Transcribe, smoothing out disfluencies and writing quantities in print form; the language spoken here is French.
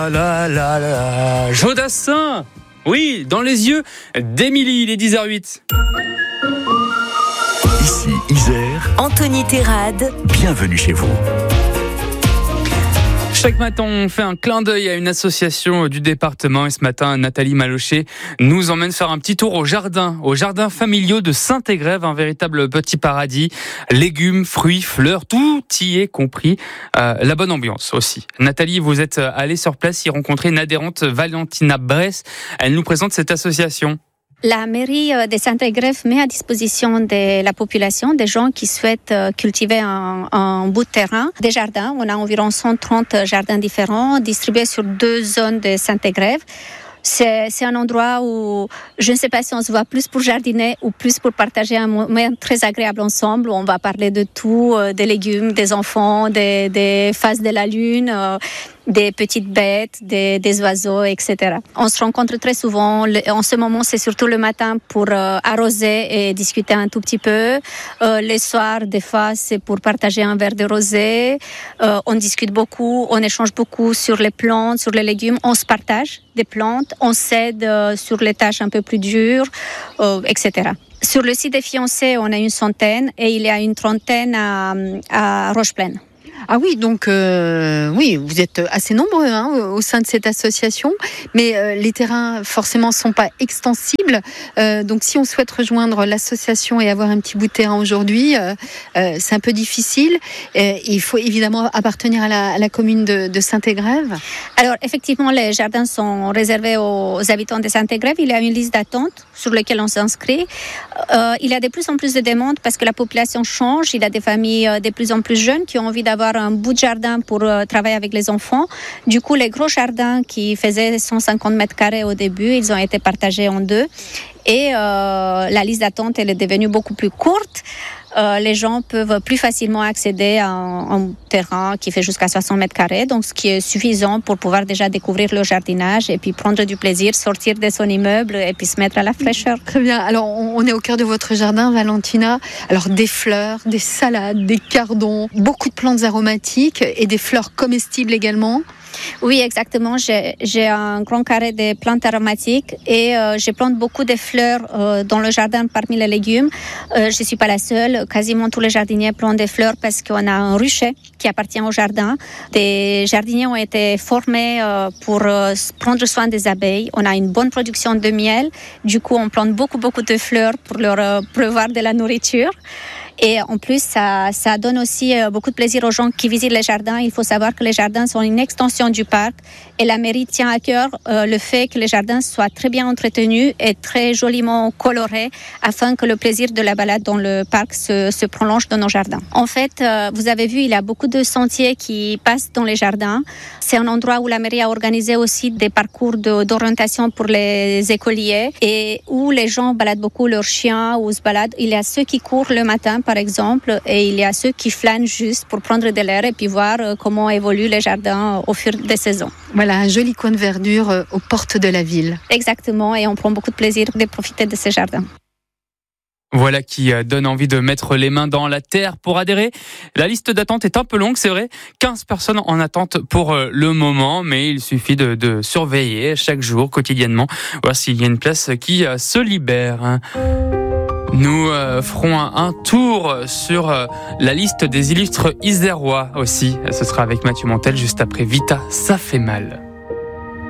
Jodassin, oui, dans les yeux d'Émilie, il est 10h08. Ici Isère, Anthony Terrade, bienvenue chez vous. Chaque matin, on fait un clin d'œil à une association du département. Et ce matin, Nathalie Malochet nous emmène faire un petit tour aux jardins familiaux de Saint-Égrève, un véritable petit paradis. Légumes, fruits, fleurs, tout y est compris. La bonne ambiance aussi. Nathalie, vous êtes allée sur place y rencontrer une adhérente, Valentina Bress. Elle nous présente cette association. La mairie de Saint-Égrève met à disposition de la population, des gens qui souhaitent cultiver un bout de terrain, des jardins. On a environ 130 jardins différents distribués sur 2 zones de Saint-Égrève. C'est un endroit où je ne sais pas si on se voit plus pour jardiner ou plus pour partager un moment très agréable ensemble. Où on va parler de tout, des légumes, des enfants, des phases de la lune, des petites bêtes, des oiseaux, etc. On se rencontre très souvent. En ce moment, c'est surtout le matin pour arroser et discuter un tout petit peu. Les soirs, des fois, c'est pour partager un verre de rosé. On discute beaucoup, on échange beaucoup sur les plantes, sur les légumes. On se partage des plantes, on s'aide sur les tâches un peu plus dures, etc. Sur le site des fiancés, on a une centaine et il y a une trentaine à Rocheplaine. Ah oui, donc oui, vous êtes assez nombreux au sein de cette association, mais les terrains forcément sont pas extensibles. Donc si on souhaite rejoindre l'association et avoir un petit bout de terrain aujourd'hui, c'est un peu difficile. Il faut évidemment appartenir à la commune de Saint-Égrève. Alors effectivement, les jardins sont réservés aux habitants de Saint-Égrève. Il y a une liste d'attente sur laquelle on s'inscrit. Il y a de plus en plus de demandes parce que la population change. Il y a des familles de plus en plus jeunes qui ont envie d'avoir un bout de jardin pour travailler avec les enfants. Du coup, les gros jardins qui faisaient 150 mètres carrés au début, ils ont été partagés en 2. Et la liste d'attente, elle est devenue beaucoup plus courte. Les gens peuvent plus facilement accéder à un terrain qui fait jusqu'à 60 mètres carrés, donc ce qui est suffisant pour pouvoir déjà découvrir le jardinage et puis prendre du plaisir, sortir de son immeuble et puis se mettre à la fraîcheur. Très bien. Alors, on est au cœur de votre jardin, Valentina. Alors, des fleurs, des salades, des cardons, beaucoup de plantes aromatiques et des fleurs comestibles également. Oui, exactement. J'ai un grand carré de plantes aromatiques et je plante beaucoup de fleurs dans le jardin parmi les légumes. Je ne suis pas la seule. Quasiment tous les jardiniers plantent des fleurs parce qu'on a un rucher qui appartient au jardin. Des jardiniers ont été formés pour prendre soin des abeilles. On a une bonne production de miel. Du coup, on plante beaucoup de fleurs pour leur prévoir de la nourriture. Et en plus, ça donne aussi beaucoup de plaisir aux gens qui visitent les jardins. Il faut savoir que les jardins sont une extension du parc et la mairie tient à cœur le fait que les jardins soient très bien entretenus et très joliment colorés afin que le plaisir de la balade dans le parc se prolonge dans nos jardins. En fait, vous avez vu, il y a beaucoup de sentiers qui passent dans les jardins. C'est un endroit où la mairie a organisé aussi des parcours d'orientation pour les écoliers et où les gens baladent beaucoup leurs chiens ou se baladent. Il y a ceux qui courent le matin, par exemple, et il y a ceux qui flânent juste pour prendre de l'air et puis voir comment évoluent les jardins au fur des saisons. Voilà, un joli coin de verdure aux portes de la ville. Exactement, et on prend beaucoup de plaisir de profiter de ces jardins. Voilà qui donne envie de mettre les mains dans la terre pour adhérer. La liste d'attente est un peu longue, c'est vrai. 15 personnes en attente pour le moment, mais il suffit de surveiller chaque jour, quotidiennement, voir s'il y a une place qui se libère. Nous ferons un tour sur la liste des illustres isérois aussi. Ce sera avec Mathieu Montel juste après Vita, ça fait mal.